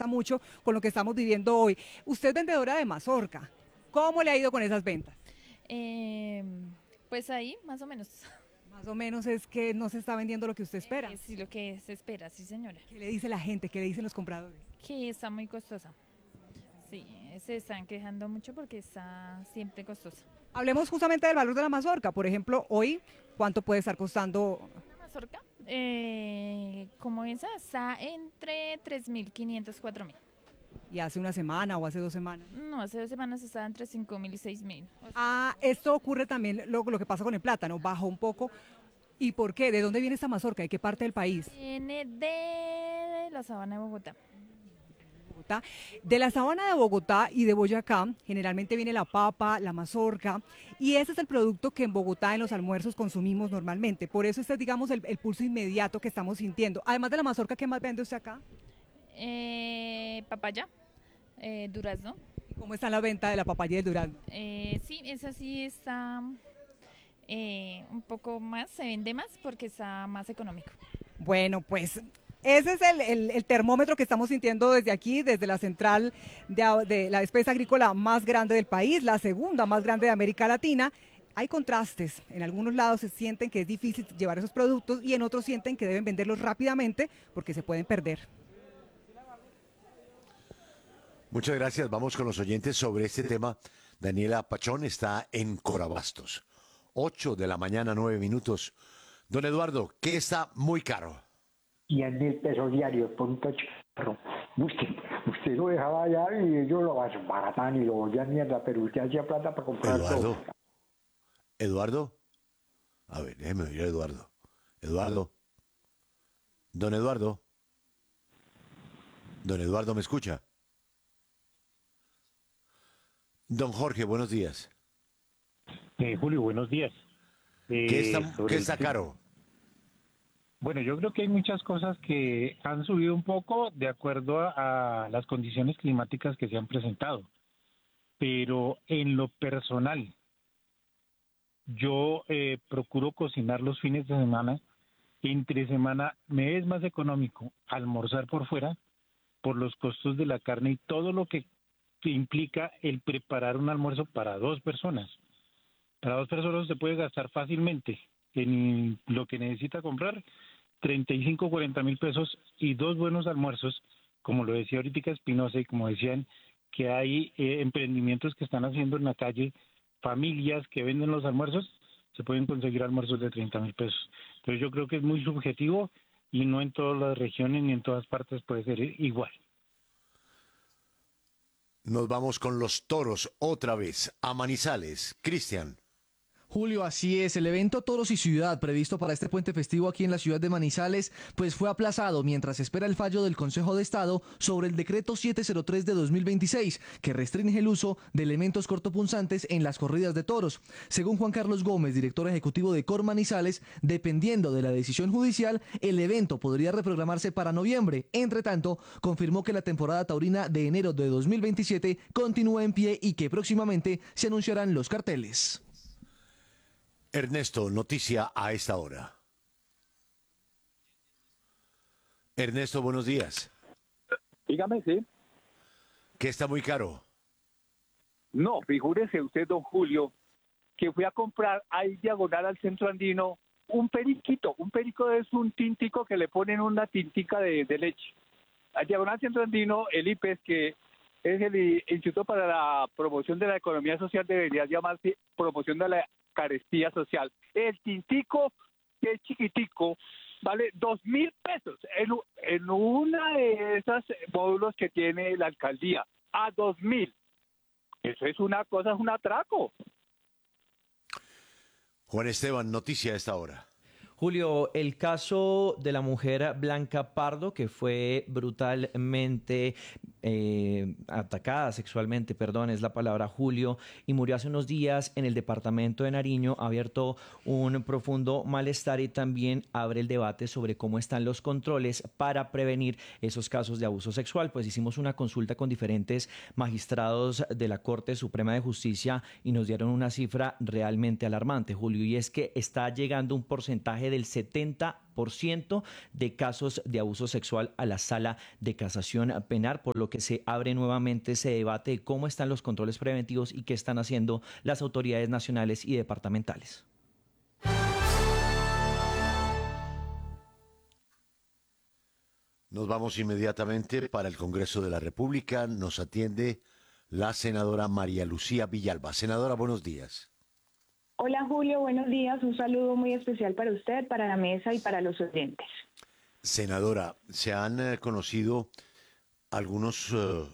contrasta mucho con lo que estamos viviendo hoy. Usted es vendedora de mazorca. ¿Cómo le ha ido con esas ventas? Eh, pues ahí, más o menos. Más o menos es que no se está vendiendo lo que usted espera. Sí, lo que se espera, sí, señora. ¿Qué le dice la gente? ¿Qué le dicen los compradores? Que está muy costosa. Sí, se están quejando mucho porque está siempre costosa. Hablemos justamente del valor de la mazorca. Por ejemplo, hoy, ¿cuánto puede estar costando? ¿Una mazorca? Como esa, está entre 3.500 4.000. Y hace una semana o hace 2 semanas. No, hace 2 semanas estaba entre 5.000 y 6.000. Ah, esto ocurre también lo que pasa con el plátano, bajó un poco. ¿Y por qué? ¿De dónde viene esta mazorca? ¿De qué parte del país? Viene de la sabana de Bogotá. Bogotá. De la sabana de Bogotá y de Boyacá, generalmente viene la papa, la mazorca, y ese es el producto que en Bogotá en los almuerzos consumimos normalmente. Por eso este es, digamos, el pulso inmediato que estamos sintiendo. Además de la mazorca, ¿qué más vende usted acá? Papaya, durazno. ¿Y cómo está la venta de la papaya y del durazno? Sí, esa sí está un poco más, se vende más porque está más económico. Bueno, pues ese es el termómetro que estamos sintiendo desde aquí, desde la central de la despesa agrícola más grande del país, la segunda más grande de América Latina. Hay contrastes. En algunos lados se sienten que es difícil llevar esos productos y en otros sienten que deben venderlos rápidamente porque se pueden perder. Muchas gracias. Vamos con los oyentes sobre este tema. Daniela Pachón está en Corabastos. 8 de la mañana, 9 minutos. Don Eduardo, ¿qué está muy caro? 100.000 pesos diarios por un cacharro. Usted lo dejaba allá y ellos lo baratan y lo volvían mierda, pero usted hacía plata para comprar todo. Eduardo, Eduardo. A ver, déjeme oír a Eduardo. Eduardo. Don Eduardo. Don Eduardo, ¿me escucha? Don Jorge, buenos días. Julio, buenos días. ¿Qué está, Sobre qué está caro? Bueno, yo creo que hay muchas cosas que han subido un poco de acuerdo a las condiciones climáticas que se han presentado, pero en lo personal, yo procuro cocinar los fines de semana. Entre semana me es más económico almorzar por fuera por los costos de la carne y todo lo que implica el preparar un almuerzo para dos personas. Para dos personas se puede gastar fácilmente en lo que necesita comprar 35, 40.000 pesos y dos buenos almuerzos, como lo decía ahorita Espinosa y como decían que hay emprendimientos que están haciendo en la calle, familias que venden los almuerzos, se pueden conseguir almuerzos de 30.000 pesos. Entonces yo creo que es muy subjetivo y no en todas las regiones ni en todas partes puede ser igual. Nos vamos con los toros otra vez a Manizales. Cristian. Julio, así es. El evento Toros y Ciudad previsto para este puente festivo aquí en la ciudad de Manizales, pues fue aplazado mientras espera el fallo del Consejo de Estado sobre el decreto 703 de 2026, que restringe el uso de elementos cortopunzantes en las corridas de toros. Según Juan Carlos Gómez, director ejecutivo de Cor Manizales, dependiendo de la decisión judicial, el evento podría reprogramarse para noviembre. Entre tanto, confirmó que la temporada taurina de enero de 2027 continúa en pie y que próximamente se anunciarán los carteles. Ernesto, noticia a esta hora. Ernesto, buenos días. Dígame, sí. ¿Qué está muy caro? No, figúrese usted, don Julio, que fui a comprar ahí diagonal al centro andino un periquito. Un perico es un tintico que le ponen una tintica de leche. Al diagonal centro andino, el IPES, que es el Instituto para la Promoción de la Economía Social, debería llamarse Promoción de la Carestía Social. El tintico, que es chiquitico, vale 2.000 pesos en una de esas módulos que tiene la alcaldía, a 2.000. Eso es una cosa, es un atraco. Juan Esteban, noticia a esta hora. Julio, el caso de la mujer Blanca Pardo, que fue brutalmente atacada sexualmente, perdón, es la palabra, Julio, y murió hace unos días en el departamento de Nariño, ha abierto un profundo malestar y también abre el debate sobre cómo están los controles para prevenir esos casos de abuso sexual. Pues hicimos una consulta con diferentes magistrados de la Corte Suprema de Justicia y nos dieron una cifra realmente alarmante, Julio, y es que está llegando un porcentaje del 70 60% de casos de abuso sexual a la sala de casación penal, por lo que se abre nuevamente ese debate de cómo están los controles preventivos y qué están haciendo las autoridades nacionales y departamentales. Nos vamos inmediatamente para el Congreso de la República. Nos atiende la senadora María Lucía Villalba. Senadora, buenos días. Hola Julio, buenos días. Un saludo muy especial para usted, para la mesa y para los oyentes. Senadora, se han conocido algunos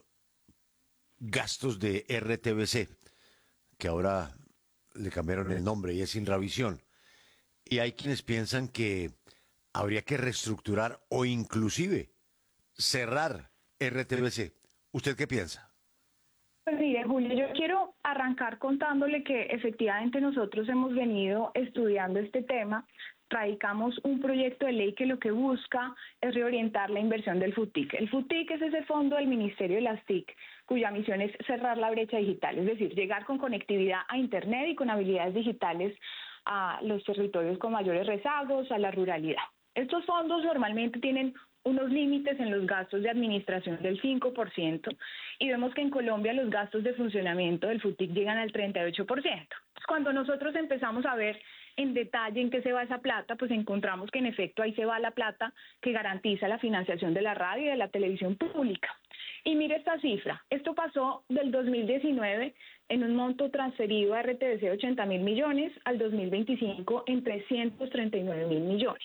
gastos de RTBC, que ahora le cambiaron el nombre y es Inravisión. Y hay quienes piensan que habría que reestructurar o inclusive cerrar RTBC. ¿Usted qué piensa? Pues mire, Julio, yo quiero arrancar contándole que efectivamente nosotros hemos venido estudiando este tema. Radicamos un proyecto de ley que lo que busca es reorientar la inversión del FUTIC. El FUTIC es ese fondo del Ministerio de las TIC, cuya misión es cerrar la brecha digital, es decir, llegar con conectividad a Internet y con habilidades digitales a los territorios con mayores rezagos, a la ruralidad. Estos fondos normalmente tienen unos límites en los gastos de administración del 5% y vemos que en Colombia los gastos de funcionamiento del FUTIC llegan al 38%. Cuando nosotros empezamos a ver en detalle en qué se va esa plata, pues encontramos que en efecto ahí se va la plata que garantiza la financiación de la radio y de la televisión pública. Y mire esta cifra, esto pasó del 2019 en un monto transferido a RTBC de 80.000 millones al 2025 en 339.000 millones.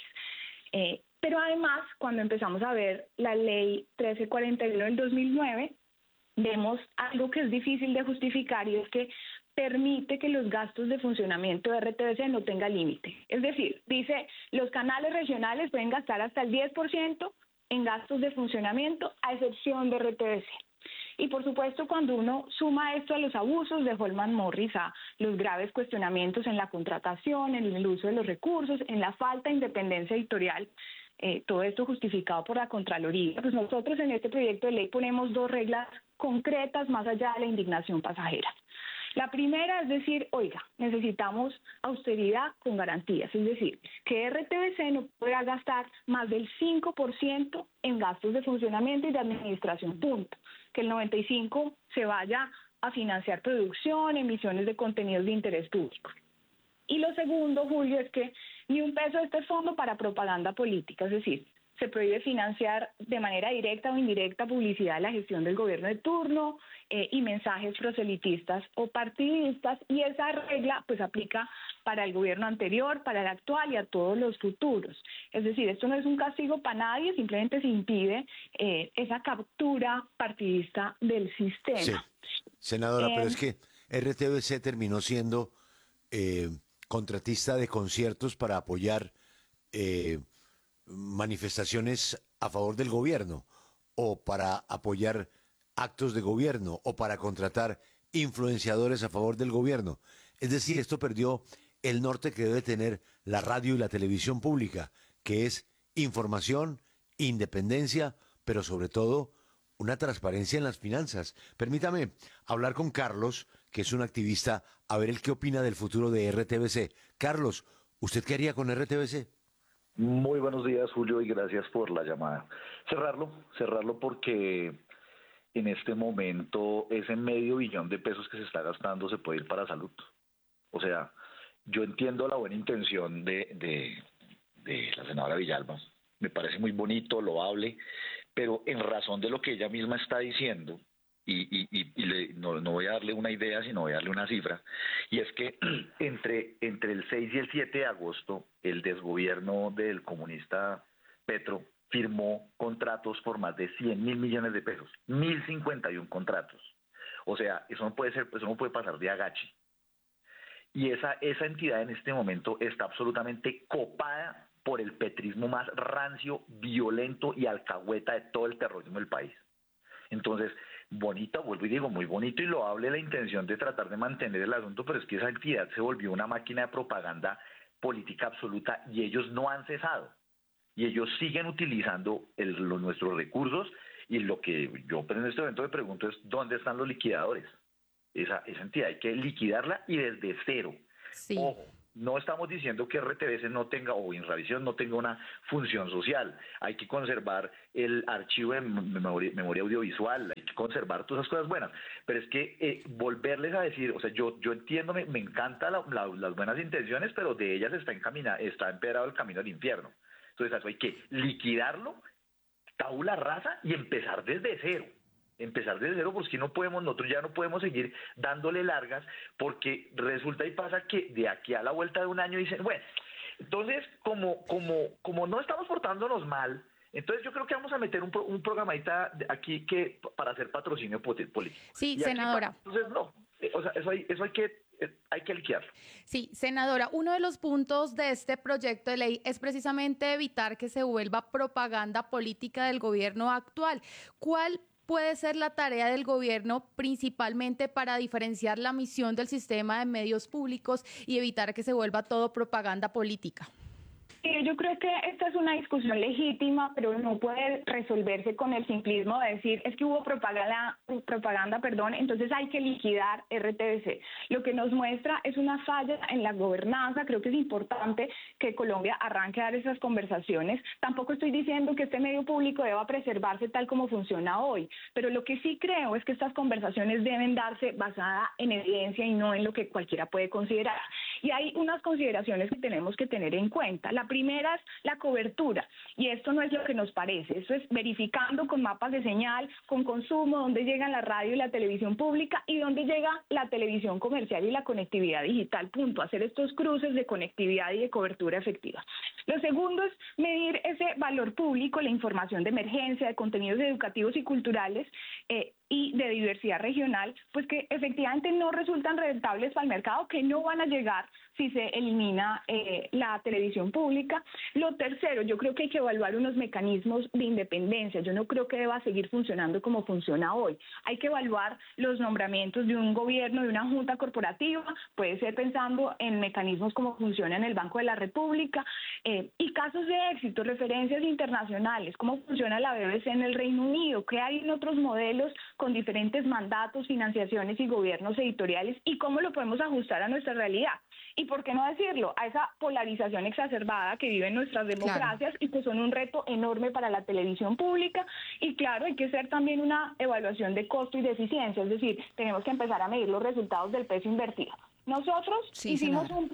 Pero además, cuando empezamos a ver la ley 1341 del 2009, vemos algo que es difícil de justificar y es que permite que los gastos de funcionamiento de RTBC no tenga límite. Es decir, dice, los canales regionales pueden gastar hasta el 10% en gastos de funcionamiento, a excepción de RTBC. Y por supuesto, cuando uno suma esto a los abusos de Holman Morris, a los graves cuestionamientos en la contratación, en el uso de los recursos, en la falta de independencia editorial, todo esto justificado por la Contraloría, pues nosotros en este proyecto de ley ponemos dos reglas concretas más allá de la indignación pasajera. La primera es decir, oiga, necesitamos austeridad con garantías, es decir, que RTBC no pueda gastar más del 5% en gastos de funcionamiento y de administración, punto. Que el 95% se vaya a financiar producción, emisiones de contenidos de interés público. Y lo segundo, Julio, es que ni un peso de este fondo para propaganda política, es decir, se prohíbe financiar de manera directa o indirecta publicidad de la gestión del gobierno de turno y mensajes proselitistas o partidistas, y esa regla pues aplica para el gobierno anterior, para el actual y a todos los futuros. Es decir, esto no es un castigo para nadie, simplemente se impide esa captura partidista del sistema. Sí, senadora, pero es que RTBC terminó siendo contratista de conciertos para apoyar manifestaciones a favor del gobierno, o para apoyar actos de gobierno, o para contratar influenciadores a favor del gobierno. Es decir, esto perdió el norte que debe tener la radio y la televisión pública, que es información, independencia, pero sobre todo una transparencia en las finanzas. Permítame hablar con Carlos, que es un activista, a ver el qué opina del futuro de RTBC. Carlos, ¿usted qué haría con RTBC? Muy buenos días, Julio, y gracias por la llamada. Cerrarlo porque en este momento ese $500 millón de pesos que se está gastando se puede ir para salud. O sea, yo entiendo la buena intención de la senadora Villalba, me parece muy bonito, loable, pero en razón de lo que ella misma está diciendo, no voy a darle una idea, sino voy a darle una cifra, y es que entre el 6 y el 7 de agosto, el desgobierno del comunista Petro firmó contratos por más de 100.000 millones de pesos, 1.051 contratos. O sea, eso no puede pasar de agache. Y esa entidad en este momento está absolutamente copada por el petrismo más rancio, violento y alcahueta de todo el terrorismo del país. Entonces, bonito, vuelvo y digo, muy bonito y loable la intención de tratar de mantener el asunto, pero es que esa entidad se volvió una máquina de propaganda política absoluta y ellos no han cesado. Y ellos siguen utilizando nuestros recursos, y lo que yo en este momento me pregunto es, ¿dónde están los liquidadores? Esa entidad hay que liquidarla y desde cero. Sí. Ojo, No estamos diciendo que RTBC no tenga, o Inravisión no tenga una función social. Hay que conservar el archivo de memoria audiovisual, hay que conservar todas esas cosas buenas. Pero es que volverles a decir, o sea, yo entiendo, me encanta las buenas intenciones, pero de ellas está empedrado el camino al infierno. Entonces eso hay que liquidarlo, tabula rasa, y empezar desde cero. Porque nosotros ya no podemos seguir dándole largas, porque resulta y pasa que de aquí a la vuelta de un año dicen, bueno, entonces como no estamos portándonos mal, entonces yo creo que vamos a meter un programita aquí que para hacer patrocinio político. Sí, y senadora. Entonces no, o sea, eso hay que liquidarlo. Sí, senadora, uno de los puntos de este proyecto de ley es precisamente evitar que se vuelva propaganda política del gobierno actual. ¿Cuál puede ser la tarea del gobierno principalmente para diferenciar la misión del sistema de medios públicos y evitar que se vuelva todo propaganda política? Yo creo que esta es una discusión legítima, pero no puede resolverse con el simplismo de decir es que hubo propaganda, entonces hay que liquidar RTBC. Lo que nos muestra es una falla en la gobernanza. Creo que es importante que Colombia arranque a dar esas conversaciones. Tampoco estoy diciendo que este medio público deba preservarse tal como funciona hoy, pero lo que sí creo es que estas conversaciones deben darse basada en evidencia y no en lo que cualquiera puede considerar. Y hay unas consideraciones que tenemos que tener en cuenta. La primera es la cobertura, y esto no es lo que nos parece, esto es verificando con mapas de señal, con consumo, dónde llegan la radio y la televisión pública y dónde llega la televisión comercial y la conectividad digital, punto, hacer estos cruces de conectividad y de cobertura efectiva. Lo segundo es medir ese valor público, la información de emergencia, de contenidos educativos y culturales, y de diversidad regional, pues que efectivamente no resultan rentables para el mercado, que no van a llegar si se elimina la televisión pública. Lo tercero, yo creo que hay que evaluar unos mecanismos de independencia. Yo no creo que deba seguir funcionando como funciona hoy. Hay que evaluar los nombramientos de un gobierno, de una junta corporativa, puede ser pensando en mecanismos como funciona en el Banco de la República, y casos de éxito, referencias internacionales, cómo funciona la BBC en el Reino Unido, qué hay en otros modelos con diferentes mandatos, financiaciones y gobiernos editoriales, y cómo lo podemos ajustar a nuestra realidad. Y por qué no decirlo, a esa polarización exacerbada que viven nuestras democracias, claro, y que son un reto enorme para la televisión pública. Y claro, hay que hacer también una evaluación de costo y de eficiencia, es decir, tenemos que empezar a medir los resultados del peso invertido. Nosotros hicimos un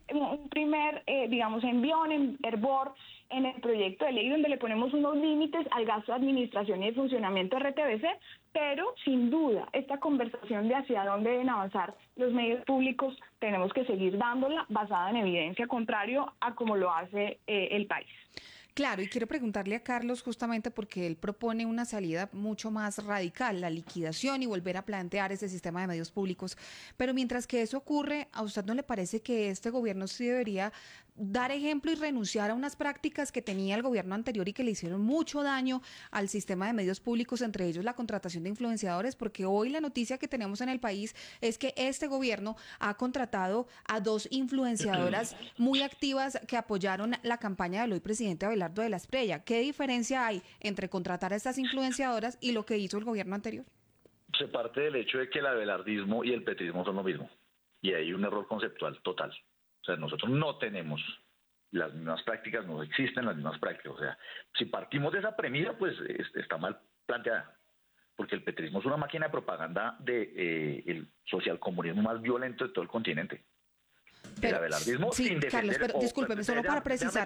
primer digamos, envión en hervor en el proyecto de ley donde le ponemos unos límites al gasto de administración y de funcionamiento de RTBC, pero sin duda esta conversación de hacia dónde deben avanzar los medios públicos tenemos que seguir dándola basada en evidencia, contrario a como lo hace el país. Claro, y quiero preguntarle a Carlos justamente porque él propone una salida mucho más radical, la liquidación y volver a plantear ese sistema de medios públicos. Pero mientras que eso ocurre, ¿a usted no le parece que este gobierno sí debería dar ejemplo y renunciar a unas prácticas que tenía el gobierno anterior y que le hicieron mucho daño al sistema de medios públicos, entre ellos la contratación de influenciadores? Porque hoy la noticia que tenemos en el país es que este gobierno ha contratado a 2 influenciadoras muy activas que apoyaron la campaña del hoy presidente Abelardo de la Espriella. ¿Qué diferencia hay entre contratar a estas influenciadoras y lo que hizo el gobierno anterior? Se parte del hecho de que el abelardismo y el petrismo son lo mismo, y hay un error conceptual total. O sea, nosotros no tenemos las mismas prácticas, no existen las mismas prácticas. O sea, si partimos de esa premisa, pues está mal planteada, porque el petrismo es una máquina de propaganda el socialcomunismo más violento de todo el continente. Pero, sí, Carlos, pero discúlpeme, solo para precisar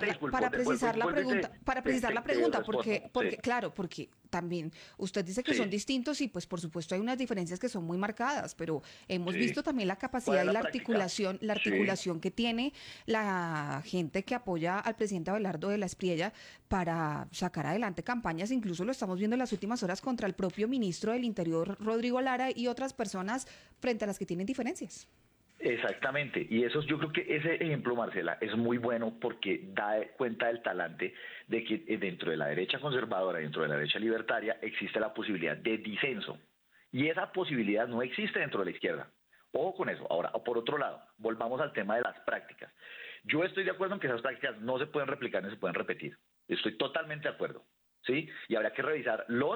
la pregunta, porque claro, porque también usted dice que son distintos y pues por supuesto hay unas diferencias que son muy marcadas, pero hemos visto también la capacidad y la articulación que tiene la gente que apoya al presidente Abelardo de la Espriella para sacar adelante campañas. Incluso lo estamos viendo en las últimas horas contra el propio ministro del Interior, Rodrigo Lara, y otras personas frente a las que tienen diferencias. Exactamente, y eso yo creo que ese ejemplo, Marcela, es muy bueno porque da cuenta del talante de que dentro de la derecha conservadora, dentro de la derecha libertaria, existe la posibilidad de disenso, y esa posibilidad no existe dentro de la izquierda. Ojo con eso. Ahora, por otro lado, volvamos al tema de las prácticas. Yo estoy de acuerdo en que esas prácticas no se pueden replicar ni se pueden repetir. Estoy totalmente de acuerdo, ¿sí? Y habrá que revisar los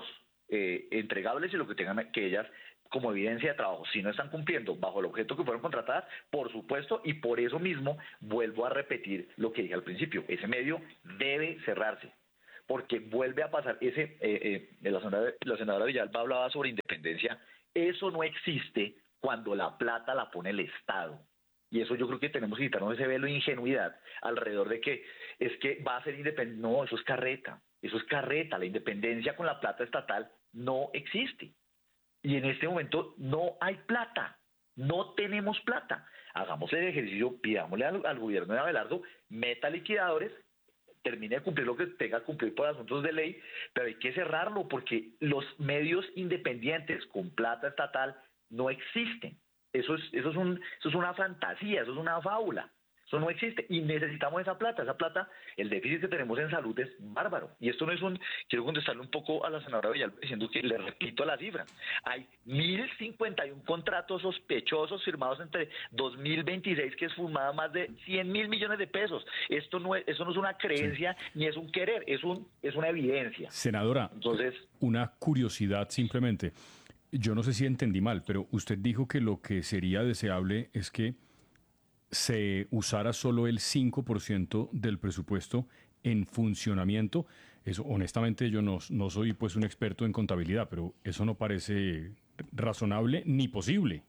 entregables y lo que tengan que ellas como evidencia de trabajo. Si no están cumpliendo bajo el objeto que fueron contratadas, por supuesto, y por eso mismo vuelvo a repetir lo que dije al principio, ese medio debe cerrarse, porque vuelve a pasar la senadora Villalba hablaba sobre independencia. Eso no existe cuando la plata la pone el Estado. Y eso yo creo que tenemos que quitarnos ese velo de ingenuidad alrededor de que es que va a ser independiente. No, eso es carreta. La independencia con la plata estatal no existe. Y en este momento no hay plata, no tenemos plata. Hagamos el ejercicio, pidámosle al gobierno de Abelardo, meta liquidadores, termine de cumplir lo que tenga que cumplir por asuntos de ley, pero hay que cerrarlo porque los medios independientes con plata estatal no existen. Eso es una fantasía, eso es una fábula. Eso no existe y necesitamos esa plata. Esa plata, el déficit que tenemos en salud es bárbaro. Y esto no es quiero contestarle un poco a la senadora Villalba diciendo que le repito la cifra. Hay 1.051 contratos sospechosos firmados entre 2026 que es fumada más de 100.000 millones de pesos. Eso no es una creencia ni es un querer, es una evidencia. Senadora, entonces, una curiosidad simplemente. Yo no sé si entendí mal, pero usted dijo que lo que sería deseable es que se usara solo el 5% del presupuesto en funcionamiento. Eso, honestamente, yo no soy pues un experto en contabilidad, pero eso no parece razonable ni posible.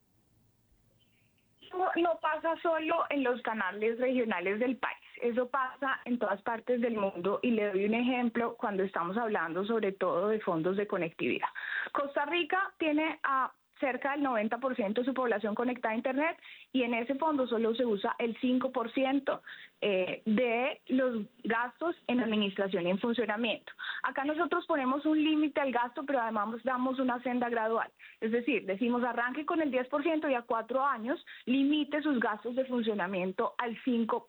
No pasa solo en los canales regionales del país, eso pasa en todas partes del mundo y le doy un ejemplo cuando estamos hablando sobre todo de fondos de conectividad. Costa Rica tiene a cerca del 90% de su población conectada a Internet y en ese fondo solo se usa el 5% de los gastos en administración y en funcionamiento. Acá nosotros ponemos un límite al gasto, pero además damos una senda gradual. Es decir, decimos arranque con el 10% y a 4 años limite sus gastos de funcionamiento al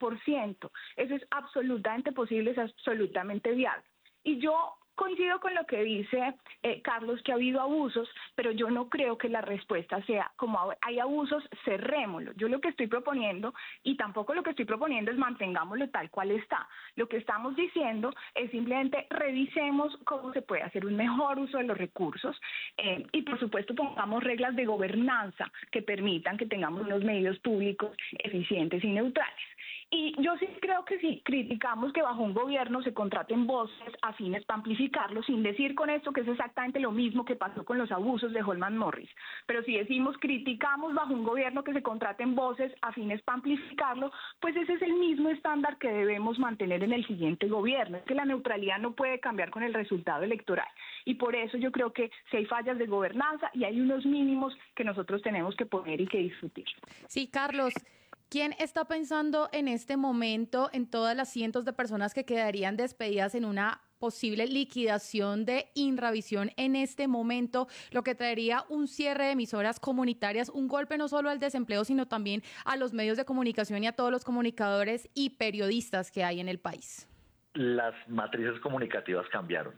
5%. Eso es absolutamente posible, es absolutamente viable. Y yo coincido con lo que dice Carlos, que ha habido abusos, pero yo no creo que la respuesta sea, como hay abusos, cerrémoslo. Yo lo que estoy proponiendo, y tampoco lo que estoy proponiendo es mantengámoslo tal cual está. Lo que estamos diciendo es simplemente revisemos cómo se puede hacer un mejor uso de los recursos y por supuesto pongamos reglas de gobernanza que permitan que tengamos unos medios públicos eficientes y neutrales. Y yo sí creo que si criticamos que bajo un gobierno se contraten voces afines para amplificarlo, sin decir con esto que es exactamente lo mismo que pasó con los abusos de Holman Morris, pero si decimos criticamos bajo un gobierno que se contraten voces afines para amplificarlo, pues ese es el mismo estándar que debemos mantener en el siguiente gobierno. Es que la neutralidad no puede cambiar con el resultado electoral. Y por eso yo creo que si hay fallas de gobernanza y hay unos mínimos que nosotros tenemos que poner y que discutir. Sí, Carlos. ¿Quién está pensando en este momento en todas las cientos de personas que quedarían despedidas en una posible liquidación de Inravisión en este momento, lo que traería un cierre de emisoras comunitarias, un golpe no solo al desempleo, sino también a los medios de comunicación y a todos los comunicadores y periodistas que hay en el país? Las matrices comunicativas cambiaron.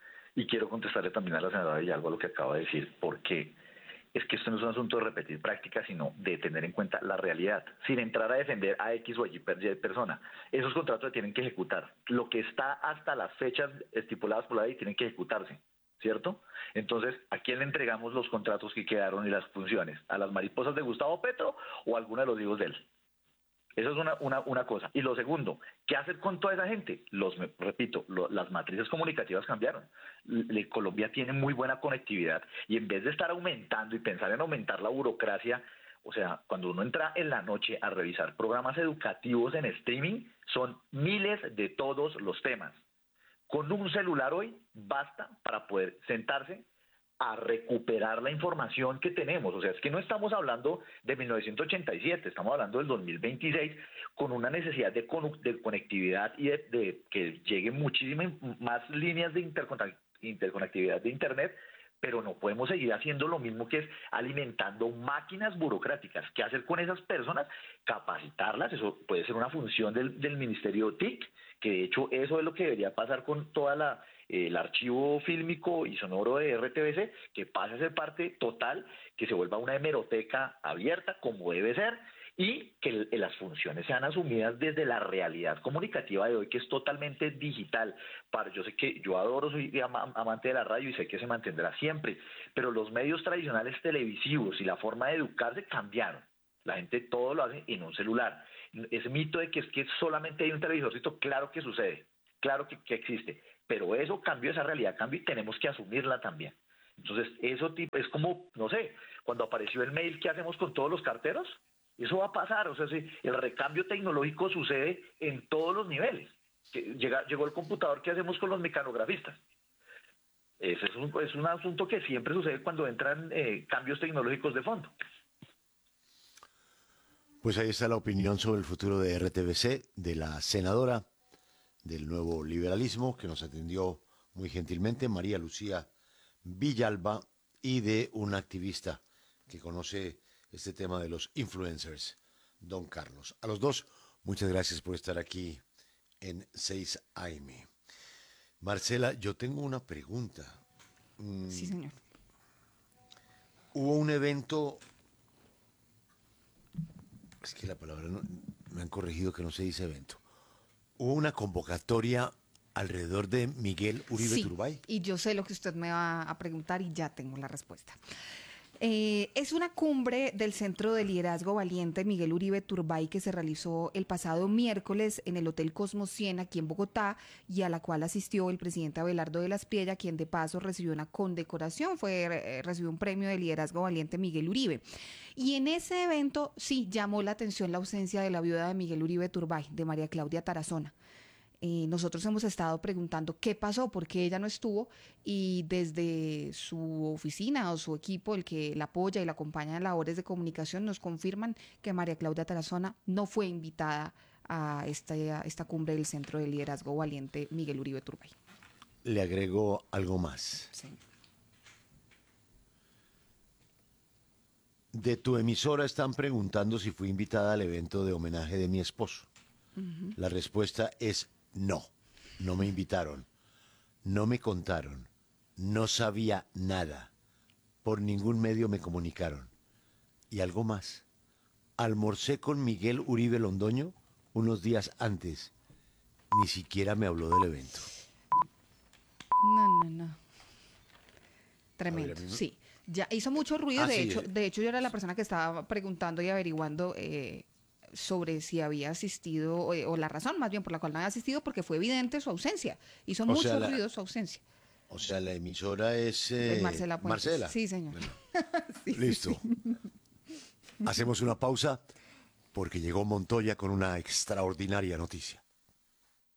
Y quiero contestarle también a la senadora Villalba lo que acaba de decir, porque es que esto no es un asunto de repetir prácticas, sino de tener en cuenta la realidad, sin entrar a defender a X o Y persona. Esos contratos se tienen que ejecutar. Lo que está hasta las fechas estipuladas por la ley tienen que ejecutarse, ¿cierto? Entonces, ¿a quién le entregamos los contratos que quedaron y las funciones? ¿A las mariposas de Gustavo Petro o a alguno de los hijos de él? Eso es una cosa. Y lo segundo, ¿qué hacer con toda esa gente? Repito, las matrices comunicativas cambiaron. Colombia tiene muy buena conectividad y en vez de estar aumentando y pensar en aumentar la burocracia, o sea, cuando uno entra en la noche a revisar programas educativos en streaming, son miles de todos los temas. Con un celular hoy basta para poder sentarse a recuperar la información que tenemos. O sea, es que no estamos hablando de 1987, estamos hablando del 2026 con una necesidad de conectividad y de que lleguen muchísimas más líneas de interconectividad de Internet, pero no podemos seguir haciendo lo mismo, que es alimentando máquinas burocráticas. ¿Qué hacer con esas personas? Capacitarlas, eso puede ser una función del Ministerio TIC, que de hecho eso es lo que debería pasar con toda el archivo fílmico y sonoro de RTBC, que pase a ser parte total, que se vuelva una hemeroteca abierta como debe ser, y que las funciones sean asumidas desde la realidad comunicativa de hoy, que es totalmente digital. Yo sé que yo adoro, soy amante de la radio y sé que se mantendrá siempre, pero los medios tradicionales televisivos y la forma de educarse cambiaron. La gente todo lo hace en un celular. Ese mito de que es que solamente hay un televisorcito, claro que sucede, claro que existe, pero eso cambió, esa realidad cambió y tenemos que asumirla también. Entonces, eso es como, no sé, cuando apareció el mail, ¿qué hacemos con todos los carteros? Eso va a pasar, o sea, el recambio tecnológico sucede en todos los niveles. Llegó el computador, ¿qué hacemos con los mecanografistas? Ese es un asunto que siempre sucede cuando entran cambios tecnológicos de fondo. Pues ahí está la opinión sobre el futuro de RTBC, de la senadora del Nuevo Liberalismo, que nos atendió muy gentilmente, María Lucía Villalba, y de un activista que conoce este tema de los influencers, don Carlos. A los dos, muchas gracias por estar aquí en 6 AM. Marcela, yo tengo una pregunta. Sí, señor. Hubo un evento, es que la palabra, me han corregido que no se dice evento. Hubo una convocatoria alrededor de Miguel Uribe Turbay. Y yo sé lo que usted me va a preguntar y ya tengo la respuesta. Es una cumbre del Centro de Liderazgo Valiente Miguel Uribe Turbay que se realizó el pasado miércoles en el Hotel Cosmos 100 aquí en Bogotá y a la cual asistió el presidente Abelardo de la Espriella, quien de paso recibió una condecoración, recibió un premio de Liderazgo Valiente Miguel Uribe. Y en ese evento sí llamó la atención la ausencia de la viuda de Miguel Uribe Turbay, de María Claudia Tarazona. Nosotros hemos estado preguntando qué pasó, por qué ella no estuvo, y desde su oficina o su equipo, el que la apoya y la acompaña en labores de comunicación, nos confirman que María Claudia Tarazona no fue invitada a esta cumbre del Centro de Liderazgo Valiente Miguel Uribe Turbay. Le agrego algo más. Sí. De tu emisora están preguntando si fui invitada al evento de homenaje de mi esposo. Uh-huh. La respuesta es no, no me invitaron, no me contaron, no sabía nada, por ningún medio me comunicaron. Y algo más, almorcé con Miguel Uribe Londoño unos días antes, ni siquiera me habló del evento. No. Tremendo, sí. Ya hizo mucho ruido, de hecho yo era la persona que estaba preguntando y averiguando sobre si había asistido, o la razón más bien por la cual no había asistido, porque fue evidente su ausencia. Hizo mucho ruido su ausencia. O sea, la emisora es Marcela Puentes. Marcela. Sí, señor. Bueno, sí, listo. Sí. Hacemos una pausa porque llegó Montoya con una extraordinaria noticia.